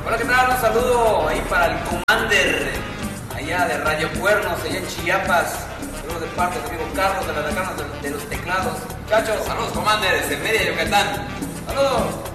Hola, ¿qué tal? Un saludo ahí para el Commander, allá de Radio Cuernos, allá en Chiapas. Saludos de parte de amigo Carlos de las Lacanas de los Teclados. Muchachos, Saludos, Commander, desde Mérida, Yucatán. saludos.